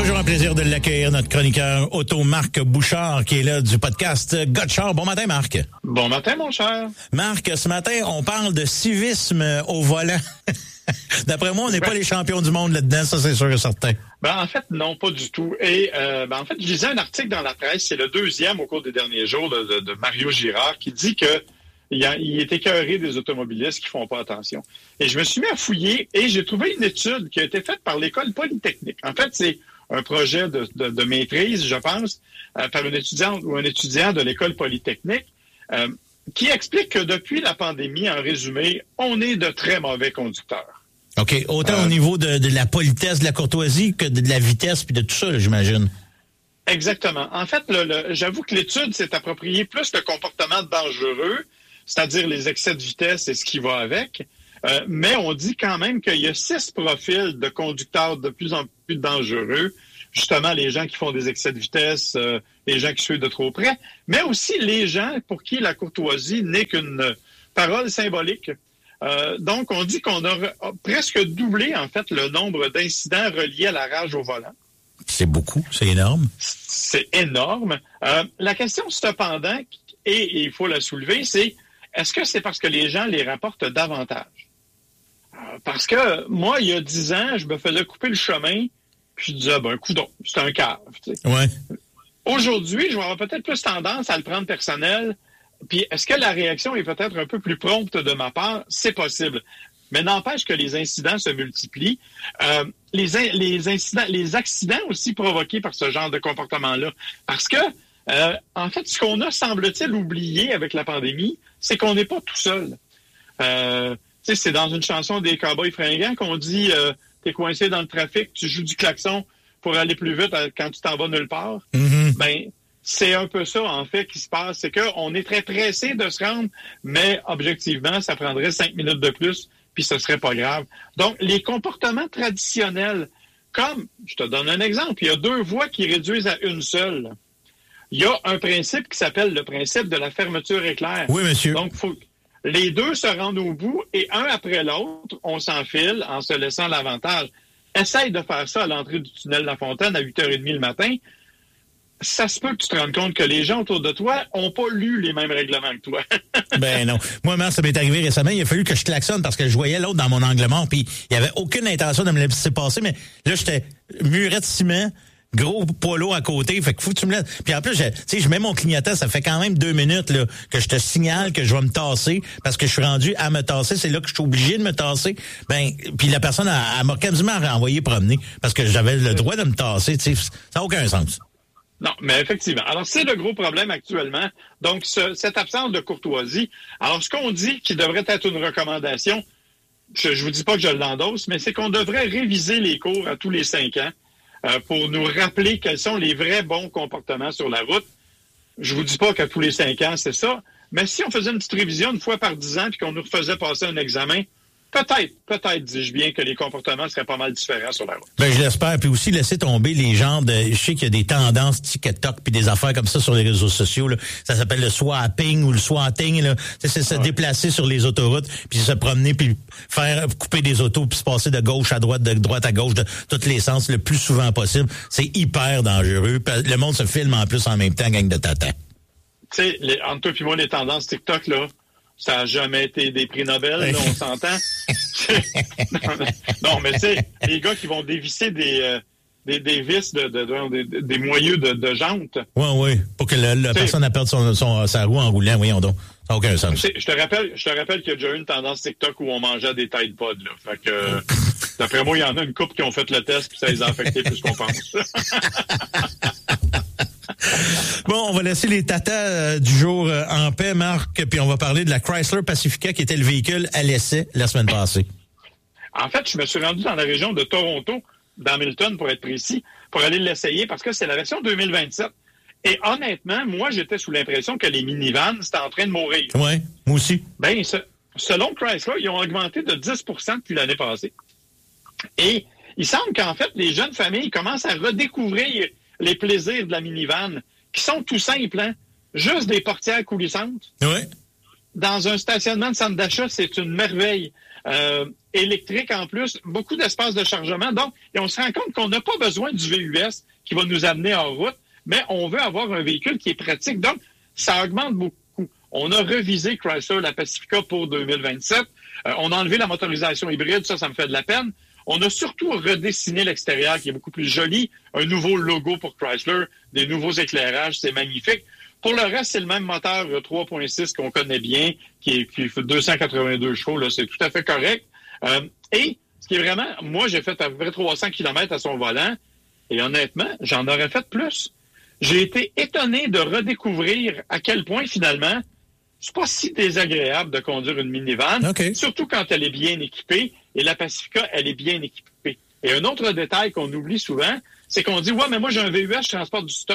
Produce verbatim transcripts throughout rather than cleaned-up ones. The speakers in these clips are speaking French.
Toujours un plaisir de l'accueillir, notre chroniqueur auto Marc Bouchard, qui est là du podcast Gotchard. Bon matin, Marc. Bon matin, mon cher. Marc, ce matin, on parle de civisme au volant. D'après moi, on n'est pas les champions du monde là-dedans, ça c'est sûr et certain. Ben, en fait, non, pas du tout. Et euh, ben, en fait, je lisais un article dans la presse, c'est le deuxième au cours des derniers jours de, de, de Mario Girard, qui dit que il, a, il est écœuré des automobilistes qui font pas attention. Et je me suis mis à fouiller et j'ai trouvé une étude qui a été faite par l'École polytechnique. En fait, c'est un projet de, de, de maîtrise, je pense, euh, par une étudiante ou un étudiant de l'École polytechnique, euh, qui explique que depuis la pandémie, en résumé, on est de très mauvais conducteurs. OK. Autant euh, au niveau de, de la politesse, de la courtoisie, que de, de la vitesse puis de tout ça, là, j'imagine. Exactement. En fait, le, le, j'avoue que l'étude s'est appropriée plus le comportement dangereux, c'est-à-dire les excès de vitesse et ce qui va avec. Euh, mais on dit quand même qu'il y a six profils de conducteurs de plus en plus dangereux. Justement, les gens qui font des excès de vitesse, euh, les gens qui suivent de trop près, mais aussi les gens pour qui la courtoisie n'est qu'une parole symbolique. Euh, donc, on dit qu'on a re- presque doublé, en fait, le nombre d'incidents reliés à la rage au volant. C'est beaucoup, c'est énorme. C'est énorme. Euh, la question, cependant, et, et il faut la soulever, c'est est-ce que c'est parce que les gens les rapportent davantage? Euh, parce que moi, il y a dix ans, je me faisais couper le chemin, puis je disais, ben, coudonc, c'est un cave. Tu sais. Ouais. Aujourd'hui, je vais avoir peut-être plus tendance à le prendre personnel. Puis est-ce que la réaction est peut-être un peu plus prompte de ma part? C'est possible. Mais n'empêche que les incidents se multiplient. Euh, les, in- les incidents, les accidents aussi provoqués par ce genre de comportement-là. Parce que, euh, en fait, ce qu'on a, semble-t-il, oublié avec la pandémie, c'est qu'on n'est pas tout seul. Euh, tu sais, c'est dans une chanson des Cowboys fringants qu'on dit euh, t'es coincé dans le trafic, tu joues du klaxon pour aller plus vite quand tu t'en vas nulle part. Mm-hmm. Ben, c'est un peu ça, en fait, qui se passe. C'est qu'on est très pressé de se rendre, mais objectivement, ça prendrait cinq minutes de plus, puis ce serait pas grave. Donc, les comportements traditionnels, comme, je te donne un exemple, il y a deux voies qui réduisent à une seule. Il y a un principe qui s'appelle le principe de la fermeture éclair. Oui, monsieur. Donc, faut les deux se rendent au bout et un après l'autre, on s'enfile en se laissant l'avantage. Essaye de faire ça à l'entrée du tunnel La Fontaine à huit heures trente le matin. Ça se peut que tu te rendes compte que les gens autour de toi ont pas lu les mêmes règlements que toi. Ben non. Moi, man, ça m'est arrivé récemment. Il a fallu que je klaxonne parce que je voyais l'autre dans mon angle mort, puis il n'y avait aucune intention de me laisser passer, mais là, j'étais muret de ciment, gros poids lourd à côté, fait que faut que tu me laisses. Puis en plus, tu sais, je mets mon clignotant, ça fait quand même deux minutes là que je te signale que je vais me tasser parce que je suis rendu à me tasser. C'est là que je suis obligé de me tasser. Ben, puis la personne, elle, elle m'a quasiment renvoyé promener parce que j'avais le droit de me tasser. Tu sais, ça n'a aucun sens. Non, mais effectivement. Alors, c'est le gros problème actuellement. Donc, ce, cette absence de courtoisie. Alors, ce qu'on dit qui devrait être une recommandation, je ne vous dis pas que je l'endosse, mais c'est qu'on devrait réviser les cours à tous les cinq ans euh, pour nous rappeler quels sont les vrais bons comportements sur la route. Je vous dis pas qu'à tous les cinq ans, c'est ça. Mais si on faisait une petite révision une fois par dix ans puis qu'on nous refaisait passer un examen, Peut-être, peut-être, dis-je bien, que les comportements seraient pas mal différents sur la route. Ben, je l'espère. Puis aussi, laisser tomber les genres de... Je sais qu'il y a des tendances TikTok puis des affaires comme ça sur les réseaux sociaux, là. Ça s'appelle le swapping ou le swatting, là. C'est, c'est se ouais. déplacer sur les autoroutes puis se promener puis faire couper des autos puis se passer de gauche à droite, de droite à gauche, de tous les sens le plus souvent possible. C'est hyper dangereux. Le monde se filme en plus en même temps, gang de tata. Tu sais, les, entre toi puis moi, les tendances TikTok, là, ça n'a jamais été des prix Nobel, là, on s'entend. non, mais, non, mais tu sais, les gars qui vont dévisser des, euh, des, des vis, de, de, de, de, des moyeux de, de jantes. Oui, oui, pour que la, la personne ne perde son, son, sa roue en roulant, voyons donc. Ça n'a aucun sens. Je te rappelle, je te rappelle qu'il y a déjà eu une tendance TikTok où on mangeait des Tide Pods, là. Fait que, euh, d'après moi, il y en a une couple qui ont fait le test puis ça les a affectés plus qu'on pense. Bon, on va laisser les tatas euh, du jour euh, en paix, Marc, puis on va parler de la Chrysler Pacifica qui était le véhicule à l'essai la semaine passée. En fait, je me suis rendu dans la région de Toronto, d'Hamilton pour être précis, pour aller l'essayer parce que c'est la version deux mille vingt-sept. Et honnêtement, moi, j'étais sous l'impression que les minivans, c'était en train de mourir. Oui, moi aussi. Ben, ce, selon Chrysler, ils ont augmenté de dix pour cent depuis l'année passée. Et il semble qu'en fait, les jeunes familles commencent à redécouvrir les plaisirs de la minivan, qui sont tout simples, hein? Juste des portières coulissantes. Oui. Dans un stationnement de centre d'achat, c'est une merveille. Euh, électrique en plus, beaucoup d'espace de chargement. Donc, et on se rend compte qu'on n'a pas besoin du V U S qui va nous amener en route, mais on veut avoir un véhicule qui est pratique. Donc, ça augmente beaucoup. On a revisé Chrysler, la Pacifica pour deux mille vingt-sept. Euh, on a enlevé la motorisation hybride, ça, ça me fait de la peine. On a surtout redessiné l'extérieur qui est beaucoup plus joli. Un nouveau logo pour Chrysler, des nouveaux éclairages, c'est magnifique. Pour le reste, c'est le même moteur trois point six qu'on connaît bien, qui, est, qui fait deux cent quatre-vingt-deux chevaux, là, c'est tout à fait correct. Euh, et ce qui est vraiment, moi, j'ai fait à peu près trois cents kilomètres à son volant, et honnêtement, j'en aurais fait plus. J'ai été étonné de redécouvrir à quel point, finalement, c'est pas si désagréable de conduire une minivan, okay. Surtout quand elle est bien équipée, et la Pacifica, elle est bien équipée. Et un autre détail qu'on oublie souvent, c'est qu'on dit « Ouais, mais moi, j'ai un V U S, je transporte du stock. »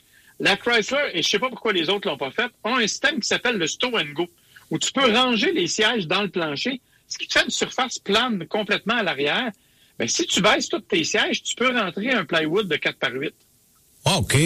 La Chrysler, et je sais pas pourquoi les autres l'ont pas fait, ont un système qui s'appelle le Stow and Go, où tu peux ranger les sièges dans le plancher, ce qui te fait une surface plane complètement à l'arrière. Ben, si tu baisses tous tes sièges, tu peux rentrer un plywood de quatre par huit. OK.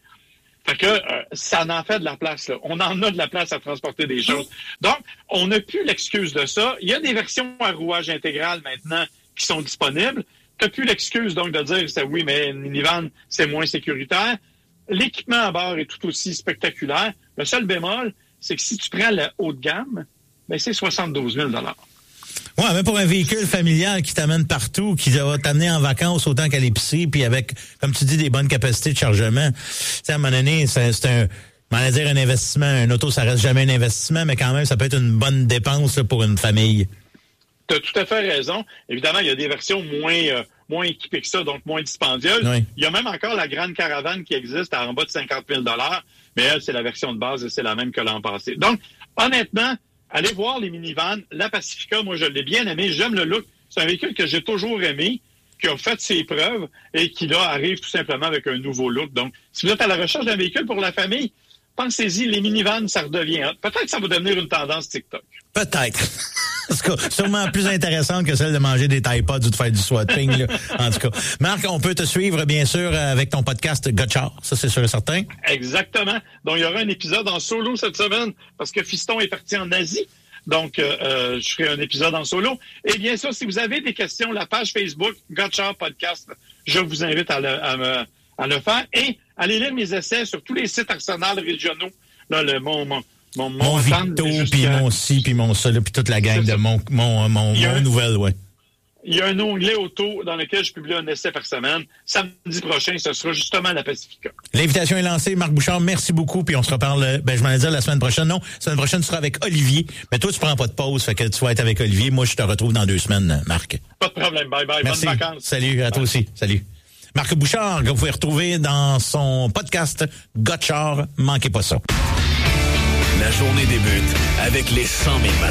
Fait que euh, ça en fait de la place, là. On en a de la place à transporter des choses. Donc, on n'a plus l'excuse de ça. Il y a des versions à rouage intégral maintenant qui sont disponibles. Tu n'as plus l'excuse, donc, de dire, c'est, oui, mais une minivan, c'est moins sécuritaire. L'équipement à bord est tout aussi spectaculaire. Le seul bémol, c'est que si tu prends le haut de gamme, ben, c'est soixante-douze mille dollars. Ouais, mais pour un véhicule familial qui t'amène partout, qui va t'amener en vacances autant qu'à l'épicerie, puis avec, comme tu dis, des bonnes capacités de chargement, tu sais, à un moment donné, c'est, c'est un, on va dire un investissement. Un auto, ça reste jamais un investissement, mais quand même, ça peut être une bonne dépense là, pour une famille. Tu as tout à fait raison. Évidemment, il y a des versions moins, euh, moins équipées que ça, donc moins dispendieuses. Oui. Il y a même encore la grande caravane qui existe à en bas de cinquante mille dollars, mais elle, c'est la version de base et c'est la même que l'an passé. Donc, honnêtement, allez voir les minivans. La Pacifica, moi, je l'ai bien aimé. J'aime le look. C'est un véhicule que j'ai toujours aimé, qui a fait ses preuves et qui, là, arrive tout simplement avec un nouveau look. Donc, si vous êtes à la recherche d'un véhicule pour la famille, pensez-y, les minivans, ça redevient. Peut-être que ça va devenir une tendance TikTok. Peut-être. Sûrement plus intéressante que celle de manger des Tide Pods ou de faire du swatting, là. En tout cas. Marc, on peut te suivre, bien sûr, avec ton podcast Gotchard. Ça, c'est sûr et certain. Exactement. Donc, il y aura un épisode en solo cette semaine parce que Fiston est parti en Asie. Donc, euh, je ferai un épisode en solo. Et bien sûr, si vous avez des questions, la page Facebook Gotchard Podcast, je vous invite à le, à, me, à le faire. Et allez lire mes essais sur tous les sites Arsenal régionaux. Là, le mon, mon Mon, mon, mon Victo, puis mon ci, puis mon ça, puis toute la gang de mon, mon, mon, mon nouvelle, ouais. Il y a un onglet auto dans lequel je publie un essai par semaine. Samedi prochain, ce sera justement la Pacifica. L'invitation est lancée. Marc Bouchard, merci beaucoup, puis on se reparle, ben, je m'en ai dit la semaine prochaine. Non, la semaine prochaine, tu seras avec Olivier. Mais toi, tu prends pas de pause, fait que tu vas être avec Olivier. Moi, je te retrouve dans deux semaines, Marc. Pas de problème. Bye bye. Merci. Bonnes vacances. Salut à toi aussi. Salut. Marc Bouchard, que vous pouvez retrouver dans son podcast Gotchard. Manquez pas ça. La journée débute avec les cent mille matins.